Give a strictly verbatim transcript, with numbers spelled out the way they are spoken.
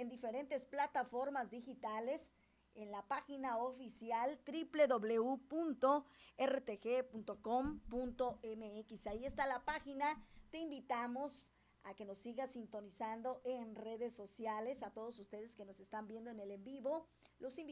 en diferentes plataformas digitales, en la página oficial doble u doble u doble u punto r t g punto com punto m x. Ahí está la página. Te invitamos a que nos sigas sintonizando en redes sociales. A todos ustedes que nos están viendo en el en vivo, los invitamos